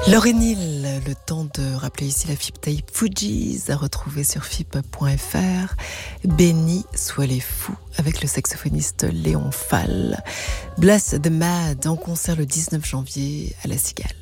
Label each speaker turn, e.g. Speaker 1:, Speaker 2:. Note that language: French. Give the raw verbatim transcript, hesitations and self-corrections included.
Speaker 1: Lauryn Hill, le temps de rappeler ici la F I P Tape Fugees à retrouver sur F I P point F R. Béni soient les fous avec le saxophoniste Léon Fall. Bless the Mad en concert le dix-neuf janvier à La Cigale.